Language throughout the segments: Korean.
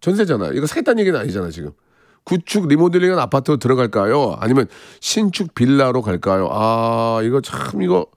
전세잖아요. 이거 사겠다는 얘기는 아니잖아, 지금. 구축 리모델링한 아파트로 들어갈까요? 아니면 신축 빌라로 갈까요? 아, 이거 참, 이거,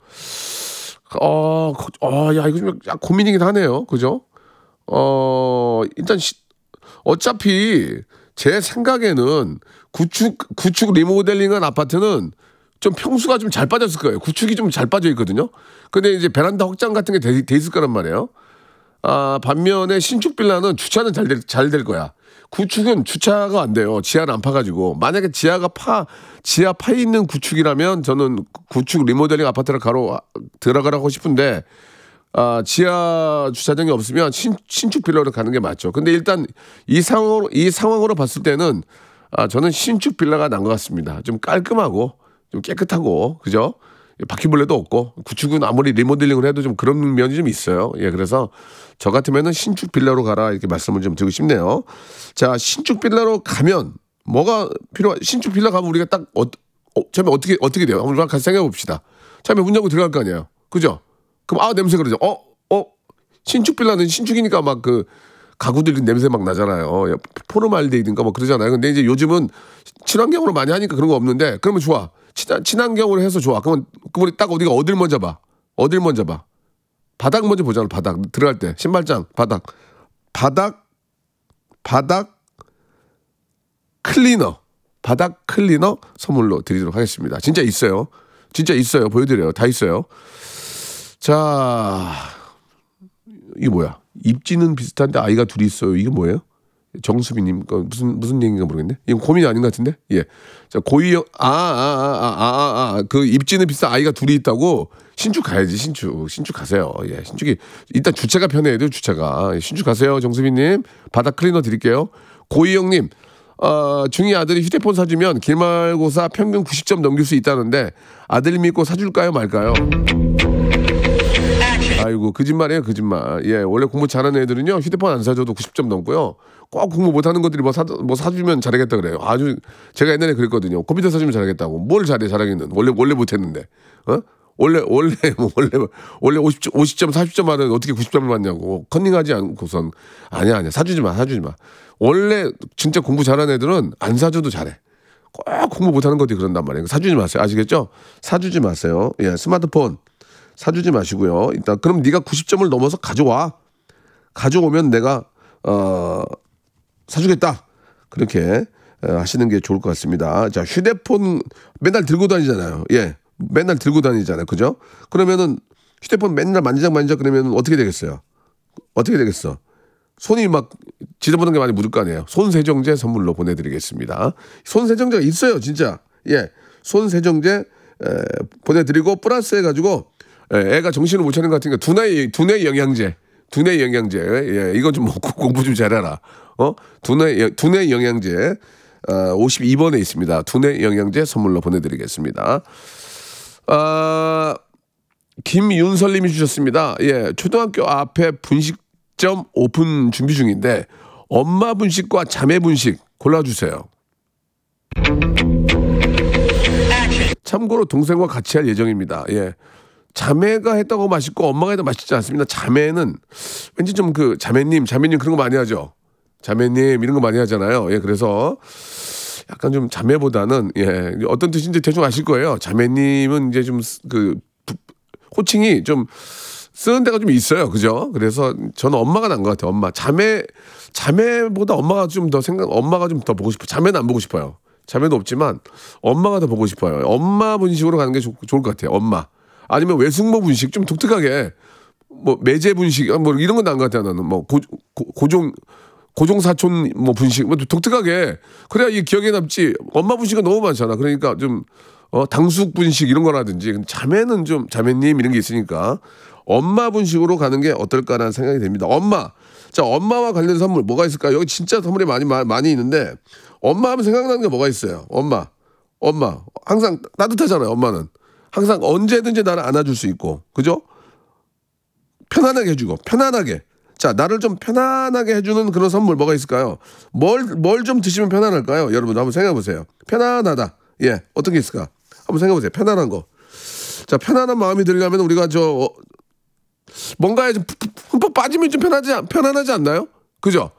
야, 이거 좀 고민이긴 하네요. 그죠? 일단, 어차피 제 생각에는 구축 리모델링한 아파트는 좀 평수가 좀 잘 빠졌을 거예요. 구축이 좀 잘 빠져 있거든요. 근데 이제 베란다 확장 같은 게 돼 있을 거란 말이에요. 반면에 신축 빌라는 주차는 잘 될 거야. 구축은 주차가 안 돼요. 지하를 안 파가지고. 만약에 지하 파 있는 구축이라면 저는 구축 리모델링 아파트를 들어가라고 싶은데, 지하 주차장이 없으면 신축 빌라로 가는 게 맞죠. 근데 일단 이 상황으로 봤을 때는, 저는 신축 빌라가 난 것 같습니다. 좀 깔끔하고, 좀 깨끗하고, 그죠? 바퀴벌레도 없고, 구축은 아무리 리모델링을 해도 좀 그런 면이 좀 있어요. 예, 그래서 저 같으면은 신축 빌라로 가라, 이렇게 말씀을 좀 드리고 싶네요. 자, 신축 빌라로 가면 뭐가 신축 빌라 가면 우리가 딱, 처음에 어떻게 돼요? 한번 같이 생각해 봅시다. 처음에 문 열고 들어갈 거 아니에요. 그죠? 그럼, 냄새 그러죠. 신축 빌라는 신축이니까 막 가구들이 냄새 막 나잖아요. 포르말데이드인가 뭐 그러잖아요. 근데 이제 요즘은 친환경으로 많이 하니까 그런 거 없는데, 그러면 좋아. 친환경으로 해서 좋아. 그러면 우리 딱 어딜 먼저 봐? 바닥 먼저 보잖아. 바닥 들어갈 때 신발장 바닥 클리너 선물로 드리도록 하겠습니다. 진짜 있어요. 보여드려요. 다 있어요. 자, 이게 뭐야? 입지는 비슷한데 아이가 둘이 있어요. 이게 뭐예요? 정수빈님, 무슨 얘기인가 모르겠네. 이건 고민이 아닌 것 같은데. 예. 자, 고이형, 그 입지는 비슷한 아이가 둘이 있다고. 신축 가야지. 신축 가세요. 예, 신축이 일단 주차가 편해야 돼요. 주차가. 신축 가세요, 정수빈님. 바닥 클리너 드릴게요. 고이형님, 중2 아들이 휴대폰 사주면 기말고사 평균 90점 넘길 수 있다는데 아들 믿고 사줄까요, 말까요? 아이고, 거짓말이에요, 거짓말. 예, 원래 공부 잘하는 애들은요, 휴대폰 안 사줘도 90점 넘고요. 꼭 공부 못하는 것들이 뭐 사주면 잘하겠다 그래요. 아주, 제가 옛날에 그랬거든요. 컴퓨터 사주면 잘하겠다고. 뭘 잘하기는. 원래 못했는데. 원래 50점, 40점 하는 어떻게 90점을 받냐고. 컨닝하지 않고선. 아니야. 사주지 마. 원래 진짜 공부 잘하는 애들은 안 사줘도 잘해. 꼭 공부 못하는 것들이 그런단 말이에요. 사주지 마세요. 아시겠죠? 사주지 마세요. 예, 스마트폰. 사주지 마시고요. 일단 그럼 네가 90점을 넘어서 가져오면 내가 사주겠다. 그렇게 하시는 게 좋을 것 같습니다. 자, 휴대폰 맨날 들고 다니잖아요. 예, 맨날 들고 다니잖아요. 그죠? 그러면은 휴대폰 맨날 만지작 그러면 어떻게 되겠어요? 손이 막 지저분한 게 많이 묻을 거 아니에요. 손세정제 선물로 보내드리겠습니다. 손세정제가 있어요, 진짜. 예, 손세정제 보내드리고 플러스 해가지고. 애가 정신을 못 차리는 것 같으니까 두뇌 영양제. 예, 이거 좀 먹고 공부 좀 잘해라. 두뇌 영양제 52번에 있습니다. 두뇌 영양제 선물로 보내드리겠습니다. 김윤설님이 주셨습니다. 예, 초등학교 앞에 분식점 오픈 준비 중인데 엄마 분식과 자매 분식 골라주세요. 참고로 동생과 같이 할 예정입니다. 예. 자매가 했다고 맛있고 엄마가 해도 맛있지 않습니다. 자매는 왠지 좀 자매님 그런 거 많이 하죠. 자매님 이런 거 많이 하잖아요. 예, 그래서 약간 좀 자매보다는, 예, 어떤 뜻인지 대충 아실 거예요. 자매님은 이제 좀 호칭이 좀 쓰는 데가 좀 있어요. 그죠? 그래서 저는 엄마가 난 것 같아요. 엄마. 자매보다 엄마가 좀 더 보고 싶어요. 자매는 안 보고 싶어요. 자매도 없지만 엄마가 더 보고 싶어요. 엄마 분식으로 가는 게 좋을 것 같아요. 엄마. 아니면 외숙모 분식 좀 독특하게 뭐 매제 분식 뭐 이런 건 난 것 같아요. 나는 뭐 고종 사촌 뭐 분식 뭐 독특하게 그래야 이 기억에 남지. 엄마 분식은 너무 많잖아. 그러니까 좀 당숙 분식 이런 거라든지. 자매는 좀 자매님 이런 게 있으니까 엄마 분식으로 가는 게 어떨까라는 생각이 듭니다. 엄마. 자, 엄마와 관련된 선물 뭐가 있을까요? 여기 진짜 선물이 많이 있는데 엄마 하면 생각나는 게 뭐가 있어요? 엄마 항상 따뜻하잖아요. 엄마는 항상 언제든지 나를 안아줄 수 있고, 그죠? 편안하게 해주고, 편안하게. 자, 나를 좀 편안하게 해주는 그런 선물 뭐가 있을까요? 뭘 좀 드시면 편안할까요? 여러분 한번 생각해보세요. 편안하다. 예, 어떤 게 있을까? 한번 생각해보세요. 편안한 거. 자, 편안한 마음이 들려면 우리가 뭔가에 좀 흠뻑 빠지면 좀 편안하지 않나요? 그죠?